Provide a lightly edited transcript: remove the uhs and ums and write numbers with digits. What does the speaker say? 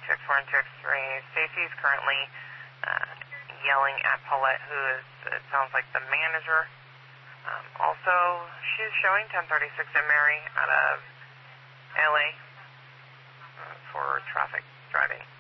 2X4 and 2X3. Stacy's currently yelling at Paulette, who is, it sounds like, the manager. Also, she's showing 1036 at Mary out of LA for traffic driving.